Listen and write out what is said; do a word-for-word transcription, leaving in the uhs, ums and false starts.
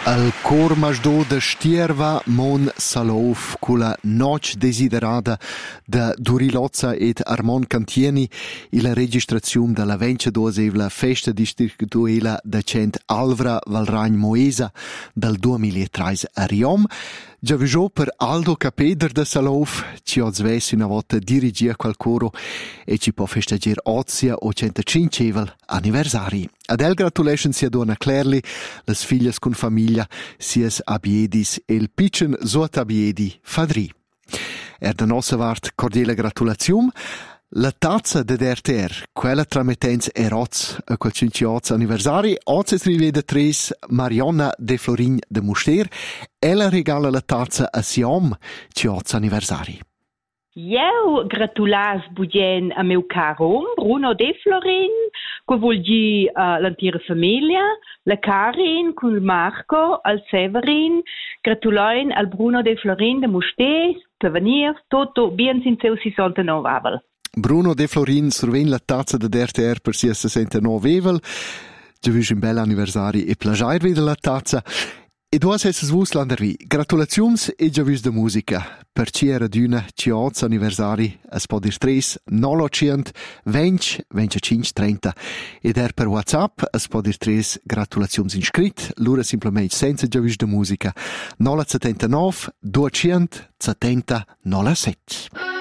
Al cor masdò de Stierva Mon Salov, con la noce desiderata da Durilozza ed Armon Cantieni, e la registrazione della vencedora la festa distributiva da Cent Alvra Valragn Moesa del duemilatredici a Riom. Già visto per Aldo Capeder de Salov, ci ho svessi una volta dirigia quel coro e ci può festeggiare ozia o centocinquevel anniversari. Adel gratulation sia dona Clerli, les filles con famiglia, sies abiedis e il piccin sot abiedi fadri. Er da nostra vart cordiale gratulazione. La tazza de R T R, quella tramettens eroz a quel cinquantesimo anniversari, oggi si rivede tres Marionna de Florin de Muster, ella regala la tazza a Siom, cinquantesimo anniversari. Io gratulas budien a meu caro Bruno de Florin, che vuol dire uh, l'intera famiglia, la Karin, con il Marco, al Severin, gratuloin al Bruno de Florin de Muster, per venire, tutto bien sin seu sessantanove avel. Bruno de Florin surven la tazza de R T R per sia sessantanove evel. Già visto un bel anniversari e plagiar vede la tazza. E tu hai svus landervi. Gratulazions e già visto de musica. Per ci era d'una cinquantesimo anniversari, es pot dir tres, nolocient, venti, venticinque, trenta. Ed er per WhatsApp, es pot dir tres gratulazions in scrit, l'ura simplement senza già visto de musica. nola settantanove, duecento, settanta, nola sette.